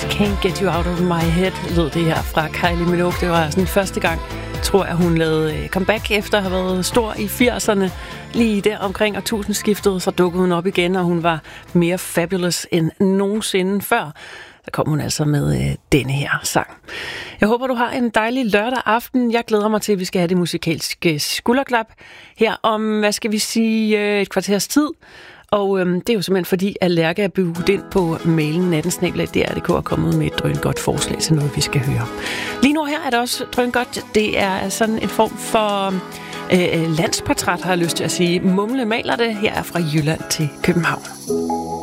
Can't Get You Out of My Head, lød det her fra Kylie Minogue. Det var sådan første gang, tror jeg, hun lavede comeback efter at have været stor i 80'erne. Lige der omkring årtusindskiftet, så dukkede hun op igen, og hun var mere fabulous end nogensinde før. Der kom hun altså med denne her sang. Jeg håber, du har en dejlig lørdag aften. Jeg glæder mig til, at vi skal have det musikalske skulderklap her om, hvad skal vi sige, et kvarters tid. Og det er jo simpelthen fordi, at Lærke er budt ind på mailen nattensnabel@dr.dk og kommet med et drøngodt forslag til noget, vi skal høre. Lige nu her er det også drøngodt. Det er sådan en form for landsportræt, har jeg lyst til at sige. Mumle maler det. Her er fra Jylland til København.